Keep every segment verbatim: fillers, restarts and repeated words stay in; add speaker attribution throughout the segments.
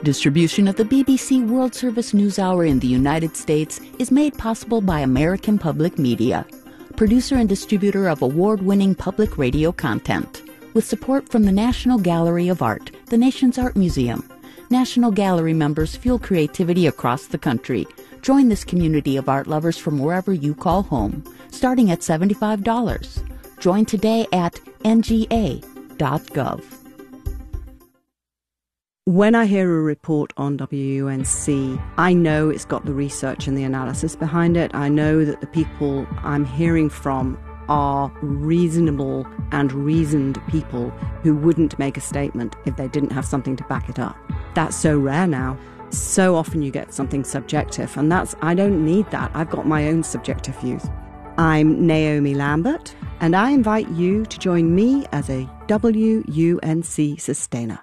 Speaker 1: Distribution of the B B C World Service NewsHour in the United States is made possible by American Public Media, producer and distributor of award-winning public radio content, with support from the National Gallery of Art, the nation's art museum. National Gallery members fuel creativity across the country. Join this community of art lovers from wherever you call home, starting at seventy-five dollars. Join today at N G A dot gov.
Speaker 2: When I hear a report on W U N C, I know it's got the research and the analysis behind it. I know that the people I'm hearing from are reasonable and reasoned people who wouldn't make a statement if they didn't have something to back it up. That's so rare now. So often you get something subjective, and that's, I don't need that. I've got my own subjective views. I'm Naomi Lambert, and I invite you to join me as a W U N C sustainer.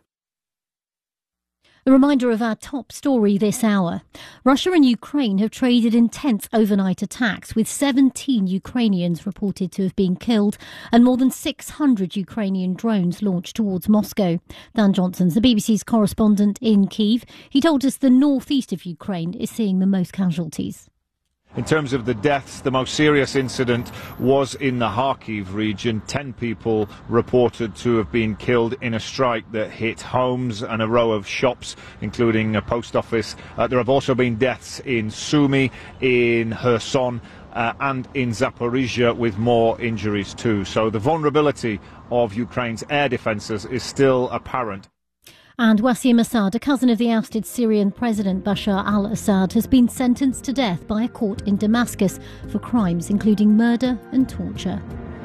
Speaker 3: A reminder of our top story this hour. Russia and Ukraine have traded intense overnight attacks, with seventeen Ukrainians reported to have been killed and more than six hundred Ukrainian drones launched towards Moscow. Dan Johnson's the B B C's correspondent in Kyiv. He told us the northeast of Ukraine is seeing the most casualties.
Speaker 4: In terms of the deaths, the most serious incident was in the Kharkiv region. Ten people reported to have been killed in a strike that hit homes and a row of shops, including a post office. Uh, there have also been deaths in Sumy, in Kherson, uh, and in Zaporizhia, with more injuries too. So the vulnerability of Ukraine's air defences is still apparent.
Speaker 3: And Wassim Assad, a cousin of the ousted Syrian President Bashar al-Assad, has been sentenced to death by a court in Damascus for crimes including murder and torture.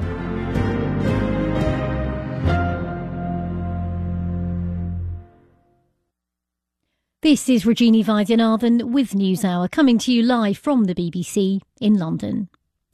Speaker 3: This is Regina Vaidyanathan with NewsHour, coming to you live from the B B C in London.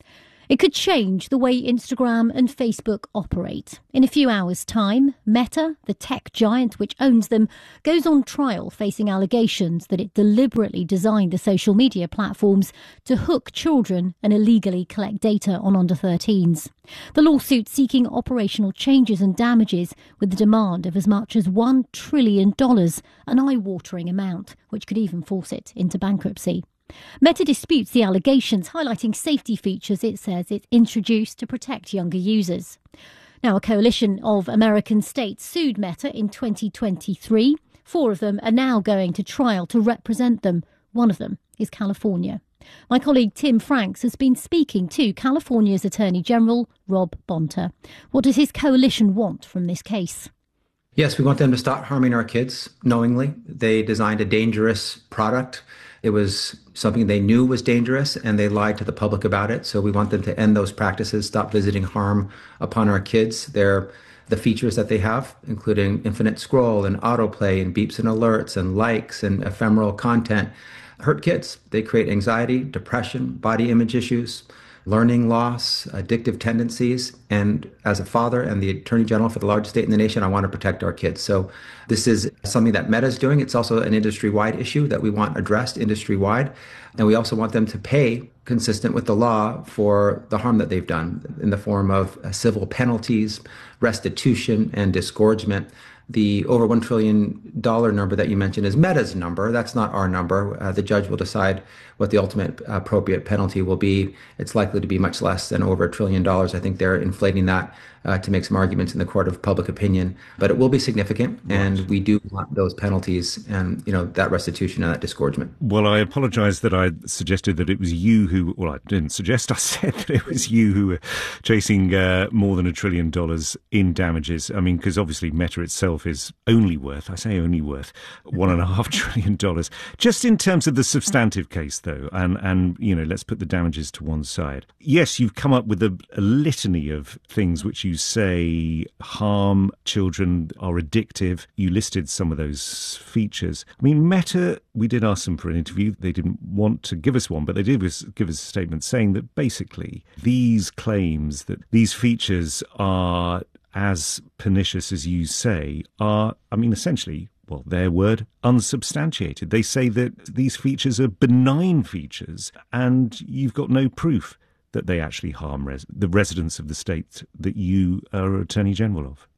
Speaker 3: It could change the way Instagram and Facebook operate. In a few hours' time, Meta, the tech giant which owns them, goes on trial facing allegations that it deliberately designed the social media platforms to hook children and illegally collect data on under thirteens. The lawsuit seeking operational changes and damages with the demand of as much as one trillion dollars, an eye-watering amount, which could even force it into bankruptcy. Meta disputes the allegations, highlighting safety features it says it introduced to protect younger users. Now, a coalition of American states sued Meta in twenty twenty-three. Four of them are now going to trial to represent them. One of them is California. My colleague Tim Franks has been speaking to California's Attorney General, Rob Bonta. What does his coalition want from this case?
Speaker 5: Yes, we want them to stop harming our kids knowingly. They designed a dangerous product. It was something they knew was dangerous, and they lied to the public about it. So we want them to end those practices, stop visiting harm upon our kids. They're the features that they have, including infinite scroll and autoplay and beeps and alerts and likes and ephemeral content, hurt kids. They create anxiety, depression, body image issues, learning loss, addictive tendencies. And as a father and the Attorney General for the largest state in the nation, I want to protect our kids. So this is something that Meta is doing. It's also an industry-wide issue that we want addressed industry-wide. And we also want them to pay consistent with the law for the harm that they've done in the form of civil penalties, restitution, and disgorgement. The over one trillion dollars number that you mentioned is Meta's number. That's not our number. Uh, the judge will decide what the ultimate appropriate penalty will be. It's likely to be much less than over a trillion dollars. I think they're inflating that uh, to make some arguments in the court of public opinion. But it will be significant, and we do want those penalties and, you know, that restitution and that disgorgement.
Speaker 6: Well, I apologise that I suggested that it was you who, well, I didn't suggest, I said that it was you who were chasing uh, more than a trillion dollars in damages. I mean, because obviously Meta itself is only worth, I say only worth, one and a half trillion dollars. Just in terms of the substantive case, though, and, and you know, let's put the damages to one side. Yes, you've come up with a, a litany of things which you say harm children, are addictive. You listed some of those features. I mean, Meta, we did ask them for an interview. They didn't want to give us one, but they did give us a statement saying that basically these claims that these features are as pernicious as you say are, I mean, essentially, well, their word, unsubstantiated. They say that these features are benign features, and you've got no proof that they actually harm res- the residents of the state that you are Attorney General of.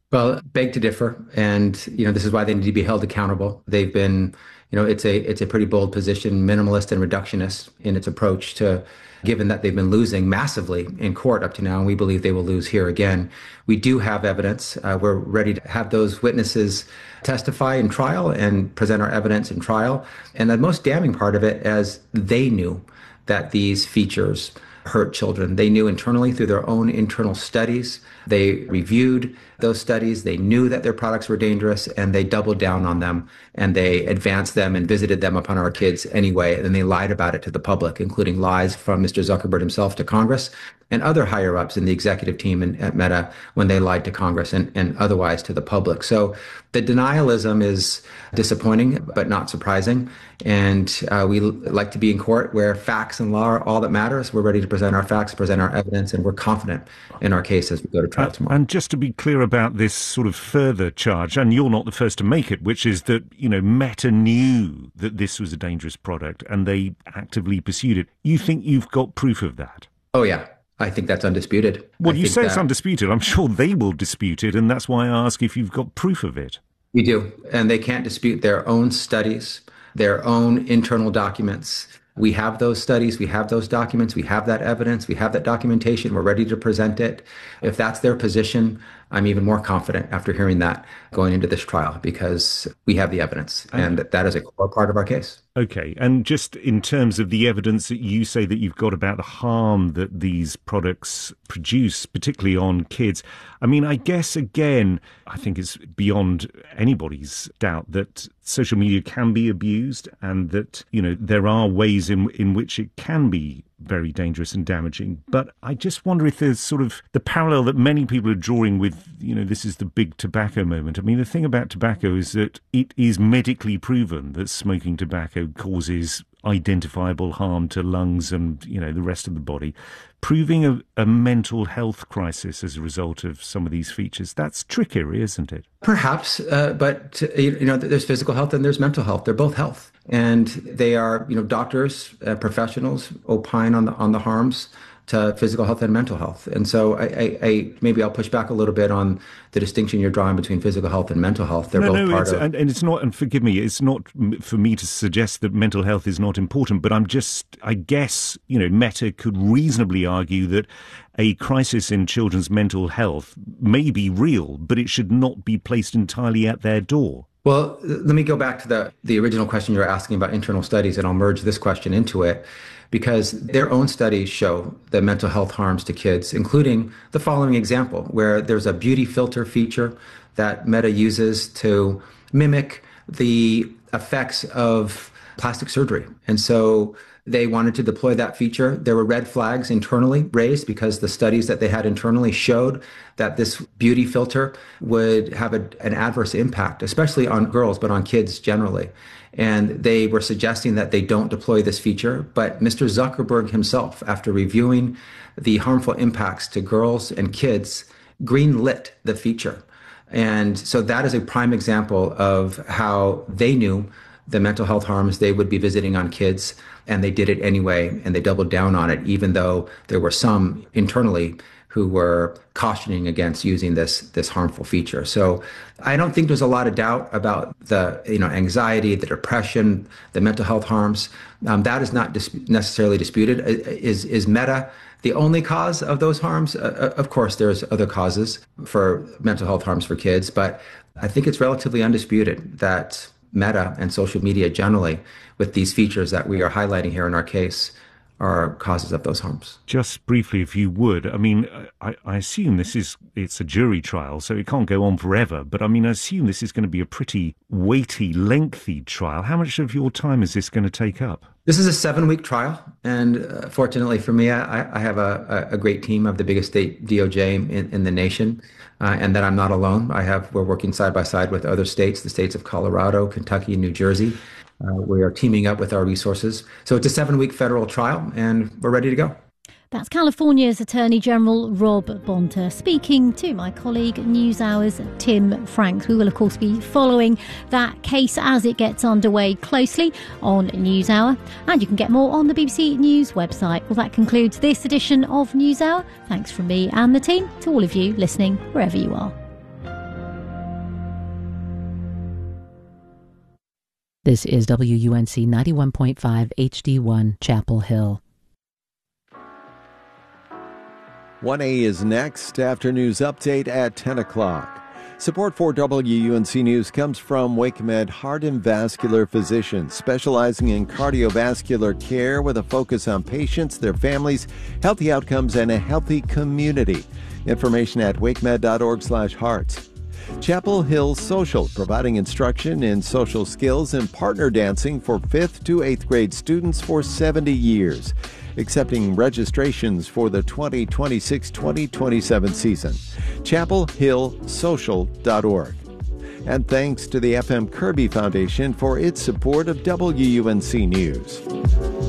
Speaker 5: Well, beg to differ. And, you know, this is why they need to be held accountable. They've been, you know, it's a it's a pretty bold position, minimalist and reductionist in its approach to, given that they've been losing massively in court up to now, and we believe they will lose here again. We do have evidence. Uh, we're ready to have those witnesses testify in trial and present our evidence in trial. And the most damning part of it is they knew that these features hurt children. They knew internally through their own internal studies. They reviewed those studies. They knew that their products were dangerous, and they doubled down on them, and they advanced them and visited them upon our kids anyway. And they lied about it to the public, including lies from Mister Zuckerberg himself to Congress and other higher ups in the executive team in, at Meta when they lied to Congress and, and otherwise to the public. So the denialism is disappointing, but not surprising. And uh, we like to be in court where facts and law are all that matters. We're ready to present our facts, present our evidence, and we're confident in our case as we go to trial tomorrow.
Speaker 6: And just to be clear about this sort of further charge, and you're not the first to make it, which is that, you know, Meta knew that this was a dangerous product and they actively pursued it. You think you've got proof of that?
Speaker 5: Oh, yeah. I think that's undisputed.
Speaker 6: Well,
Speaker 5: I
Speaker 6: you say
Speaker 5: that...
Speaker 6: it's undisputed. I'm sure they will dispute it, and that's why I ask if you've got proof of it.
Speaker 5: We do, and they can't dispute their own studies, their own internal documents. We have those studies, we have those documents, we have that evidence, we have that documentation, we're ready to present it. If that's their position, I'm even more confident after hearing that going into this trial, because we have the evidence, and that is a core part of our case.
Speaker 6: Okay, and just in terms of the evidence that you say that you've got about the harm that these products produce, particularly on kids, I mean, I guess, again, I think it's beyond anybody's doubt that social media can be abused and that, you know, there are ways in in which it can be very dangerous and damaging. But I just wonder if there's sort of the parallel that many people are drawing with, you know, this is the big tobacco moment. I mean, the thing about tobacco is that it is medically proven that smoking tobacco causes identifiable harm to lungs and, you know, the rest of the body, proving a, a mental health crisis as a result of some of these features. That's trickier, isn't it? Perhaps,
Speaker 5: uh, but, you know, there's physical health and there's mental health. They're both health. And they are, you know, doctors, uh, professionals opine on the on the harms to physical health and mental health. And so I, I, I maybe I'll push back a little bit on the distinction you're drawing between physical health and mental health. They're
Speaker 6: no,
Speaker 5: both
Speaker 6: no,
Speaker 5: part
Speaker 6: it's,
Speaker 5: of...
Speaker 6: And, and it's not, and forgive me, it's not for me to suggest that mental health is not important, but I'm just, I guess, you know, Meta could reasonably argue that a crisis in children's mental health may be real, but it should not be placed entirely at their door.
Speaker 5: Well, let me go back to the, the original question you were asking about internal studies, and I'll merge this question into it, because their own studies show the mental health harms to kids, including the following example, where there's a beauty filter feature that Meta uses to mimic the effects of plastic surgery. And so they wanted to deploy that feature. There were red flags internally raised because the studies that they had internally showed that this beauty filter would have a, an adverse impact, especially on girls, but on kids generally. And they were suggesting that they don't deploy this feature. But Mister Zuckerberg himself, after reviewing the harmful impacts to girls and kids, greenlit the feature. And so that is a prime example of how they knew the mental health harms they would be visiting on kids, and they did it anyway, and they doubled down on it, even though there were some internally who were cautioning against using this this harmful feature. So I don't think there's a lot of doubt about the you know anxiety, the depression, the mental health harms. Um, that is not dis- necessarily disputed. Is is Meta the only cause of those harms? Uh, of course, there's other causes for mental health harms for kids, but I think it's relatively undisputed that Meta and social media generally, with these features that we are highlighting here in our case, are causes of those harms.
Speaker 6: Just briefly, if you would, I mean, I, I assume this is, it's a jury trial, so it can't go on forever, but I mean, I assume this is going to be a pretty weighty, lengthy trial. How much of your time is this going to take up?
Speaker 5: This is a seven-week trial, and uh, fortunately for me, I, I have a, a great team of the biggest state D O J in, in the nation, uh, and that I'm not alone. I have we're working side by side with other states, the states of Colorado, Kentucky, and New Jersey. Uh, we are teaming up with our resources. So it's a seven-week federal trial, and we're ready to go.
Speaker 3: That's California's Attorney General Rob Bonta speaking to my colleague NewsHour's Tim Franks. We will, of course, be following that case as it gets underway closely on NewsHour. And you can get more on the B B C News website. Well, that concludes this edition of NewsHour. Thanks from me and the team to all of you listening wherever you are.
Speaker 1: This is W U N C ninety-one point five H D one, Chapel Hill.
Speaker 7: one A is next after news update at ten o'clock. Support for W U N C News comes from WakeMed Heart and Vascular Physicians, specializing in cardiovascular care with a focus on patients, their families, healthy outcomes, and a healthy community. Information at wakemed.org slash hearts. Chapel Hill Social, providing instruction in social skills and partner dancing for fifth to eighth grade students for seventy years. Accepting registrations for the twenty twenty-six twenty twenty-seven season. chapel hill social dot org. And thanks to the F M Kirby Foundation for its support of W U N C News.